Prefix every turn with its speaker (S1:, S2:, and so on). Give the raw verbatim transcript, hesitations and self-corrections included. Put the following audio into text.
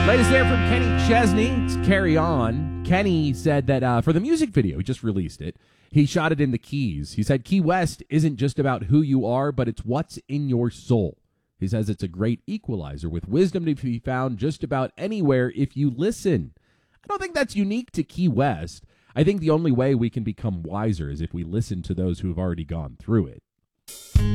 S1: Latest there from Kenny Chesney. It's Carry On. Kenny said that uh, for the music video, he just released it, he shot it in the Keys. He said Key West isn't just about who you are, but it's what's in your soul. He says it's a great equalizer with wisdom to be found just about anywhere if you listen. I don't think that's unique to Key West. I think the only way we can become wiser is if we listen to those who have already gone through it.